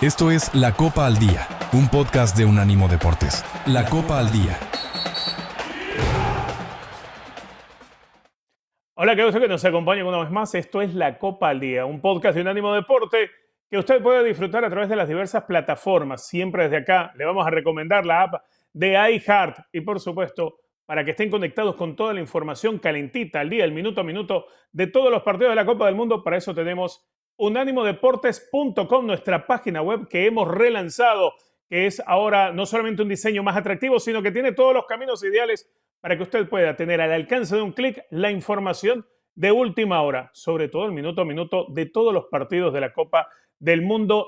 Esto es La Copa al Día, un podcast de Unánimo Deportes. La Copa al Día. Hola, qué gusto que nos acompañen una vez más. Esto es La Copa al Día, un podcast de Unánimo Deporte que usted puede disfrutar a través de las diversas plataformas. Siempre desde acá le vamos a recomendar la app de iHeart y, por supuesto, para que estén conectados con toda la información calentita al día, el minuto a minuto de todos los partidos de la Copa del Mundo. Para eso tenemos unánimodeportes.com, nuestra página web que hemos relanzado, que es ahora no solamente un diseño más atractivo, sino que tiene todos los caminos ideales para que usted pueda tener al alcance de un clic la información de última hora, sobre todo el minuto a minuto de todos los partidos de la Copa del Mundo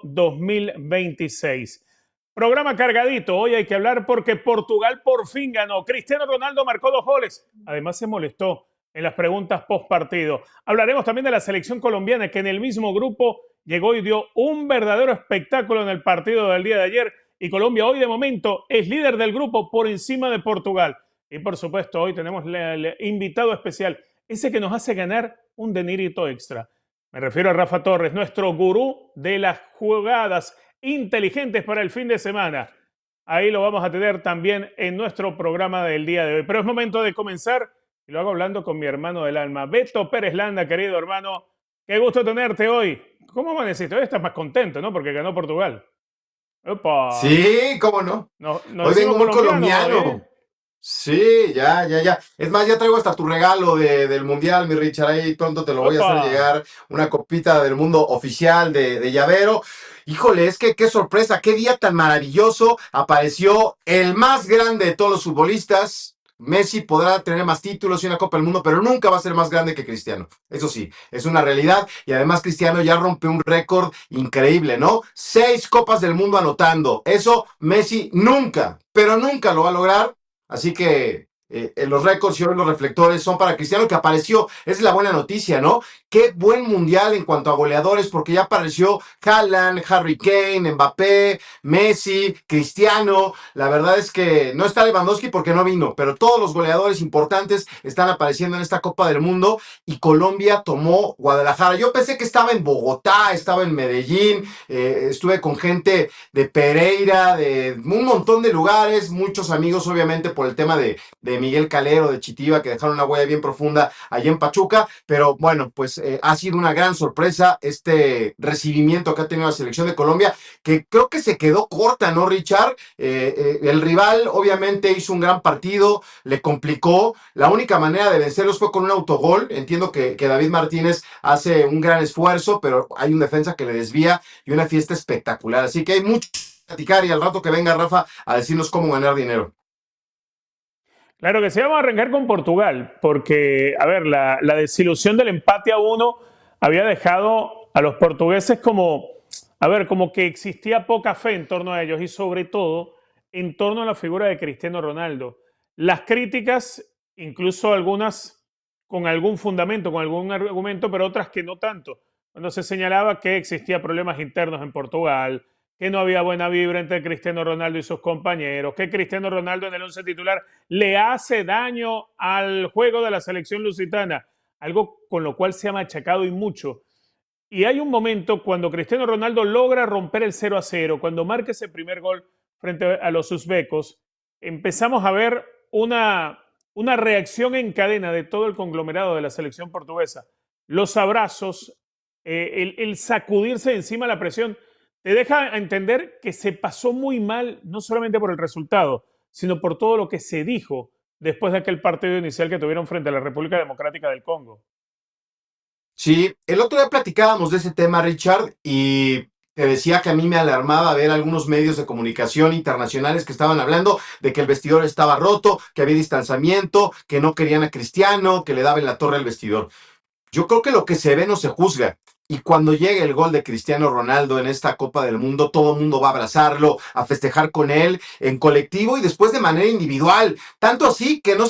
2026. Programa cargadito. Hoy hay que hablar porque Portugal por fin ganó. Cristiano Ronaldo marcó 2 goles. Además se molestó en las preguntas post partido. Hablaremos también de la selección colombiana que en el mismo grupo llegó y dio un verdadero espectáculo en el partido del día de ayer. Y Colombia hoy de momento es líder del grupo por encima de Portugal. Y por supuesto hoy tenemos el invitado especial, ese que nos hace ganar un dinerito extra. Me refiero a Rafa Torres, nuestro gurú de las jugadas inteligentes para el fin de semana. Ahí lo vamos a tener también en nuestro programa del día de hoy. Pero es momento de comenzar y lo hago hablando con mi hermano del alma, Beto Pérez Landa, querido hermano. Qué gusto tenerte hoy. ¿Cómo amaneciste? Hoy estás más contento, ¿no? Porque ganó Portugal. ¡Opa! Sí, cómo no. Nos Hoy vengo muy colombianos, colombiano. Sí, ya. Es más, ya traigo hasta tu regalo del Mundial, mi Richard. Ahí pronto te lo voy a ¡Opa! hacer llegar. Una copita del mundo oficial de llavero. Híjole, es que qué sorpresa, qué día tan maravilloso. Apareció el más grande de todos los futbolistas. Messi podrá tener más títulos y una Copa del Mundo, pero nunca va a ser más grande que Cristiano. Eso sí, es una realidad. Y además Cristiano ya rompe un récord increíble, ¿no? 6 Copas del Mundo anotando. Eso Messi nunca, pero nunca lo va a lograr. Así que los récords y hoy los reflectores son para Cristiano, que apareció. Esa es la buena noticia, ¿no? Qué buen mundial en cuanto a goleadores, porque ya apareció Haaland, Harry Kane, Mbappé, Messi, Cristiano. La verdad es que no está Lewandowski porque no vino, pero todos los goleadores importantes están apareciendo en esta Copa del Mundo y Colombia tomó Guadalajara. Yo pensé que estaba en Bogotá, estaba en Medellín, estuve con gente de Pereira, de un montón de lugares, muchos amigos obviamente por el tema de Miguel Calero, de Chitiva, que dejaron una huella bien profunda allá en Pachuca, pero bueno, pues ha sido una gran sorpresa este recibimiento que ha tenido la selección de Colombia, que creo que se quedó corta, ¿no, Richard? El rival obviamente hizo un gran partido, le complicó, la única manera de vencerlos fue con un autogol. Entiendo que David Martínez hace un gran esfuerzo, pero hay un defensa que le desvía y una fiesta espectacular, así que hay mucho que platicar y al rato que venga Rafa a decirnos cómo ganar dinero. Claro que sí, vamos a arrancar con Portugal, porque, a ver, la desilusión del empate a 1 había dejado a los portugueses como, a ver, como que existía poca fe en torno a ellos y sobre todo en torno a la figura de Cristiano Ronaldo. Las críticas, incluso algunas con algún fundamento, con algún argumento, pero otras que no tanto. Cuando se señalaba que existía problemas internos en Portugal, que no había buena vibra entre Cristiano Ronaldo y sus compañeros, que Cristiano Ronaldo en el 11 titular le hace daño al juego de la selección lusitana, algo con lo cual se ha machacado y mucho. Y hay un momento cuando Cristiano Ronaldo logra romper el 0-0, cuando marca ese primer gol frente a los uzbecos, empezamos a ver una reacción en cadena de todo el conglomerado de la selección portuguesa. Los abrazos, el sacudirse de encima la presión, te deja entender que se pasó muy mal, no solamente por el resultado, sino por todo lo que se dijo después de aquel partido inicial que tuvieron frente a la República Democrática del Congo. Sí, el otro día platicábamos de ese tema, Richard, y te decía que a mí me alarmaba ver algunos medios de comunicación internacionales que estaban hablando de que el vestidor estaba roto, que había distanciamiento, que no querían a Cristiano, que le daban la torre al vestidor. Yo creo que lo que se ve no se juzga. Y cuando llegue el gol de Cristiano Ronaldo en esta Copa del Mundo, todo el mundo va a abrazarlo, a festejar con él en colectivo y después de manera individual. Tanto así que no